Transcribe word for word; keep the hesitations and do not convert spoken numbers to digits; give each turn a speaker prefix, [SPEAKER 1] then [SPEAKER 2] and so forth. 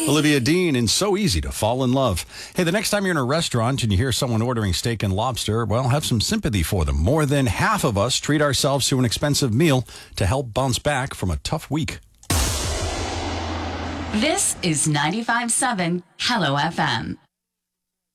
[SPEAKER 1] Olivia Dean, and so easy to fall in love. Hey, the next time you're in a restaurant and you hear someone ordering steak and lobster, well, have some sympathy for them. More than half of us treat ourselves to an expensive meal to help bounce back from a tough week.
[SPEAKER 2] This is ninety-five point seven Hello F M.